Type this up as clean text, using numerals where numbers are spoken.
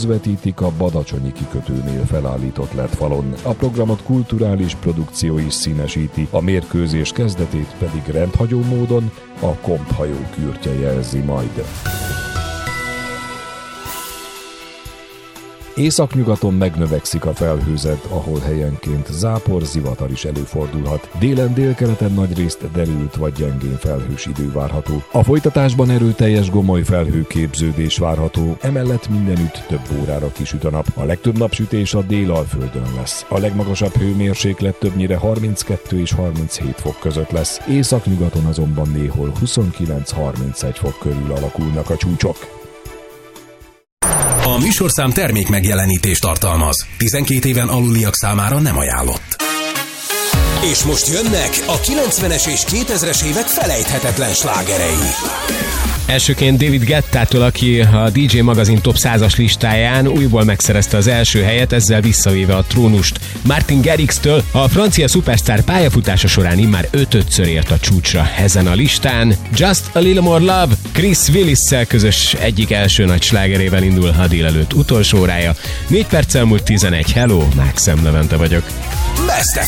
közvetítik a Badacsonyi kikötőnél felállított LED-falon. A programot kulturális produkció is színesíti, a mérkőzés kezdetét pedig rendhagyó módon a Komp-hajó kürtje jelzi majd. Északnyugaton megnövekszik a felhőzet, ahol helyenként zápor, zivatar is előfordulhat. Délen délkeleten nagyrészt derült vagy gyengén felhős idő várható. A folytatásban erőteljes gomoly felhőképződés várható, emellett mindenütt több órára kisüt a nap. A legtöbb napsütés a Délalföldön lesz. A legmagasabb hőmérséklet többnyire 32 és 37 fok között lesz. Északnyugaton azonban néhol 29-31 fok körül alakulnak a csúcsok. A műsorszám termék megjelenítést tartalmaz. 12 éven aluliak számára nem ajánlott. És most jönnek a 90-es és 2000-es évek felejthetetlen slágerei. Elsőként David Guettától, aki a DJ Magazine Top 100-as listáján újból megszerezte az első helyet, ezzel visszavéve a trónust. Martin Garrix-től a francia szupersztár pályafutása során immár 5-ször ért a csúcsra ezen a listán. Just a Little More Love Chris Willis-szel közös egyik első nagy slágerével indul a délelőtt utolsó órája. 4 perccel múlt 11. Hello, Mákszem Levente vagyok. Best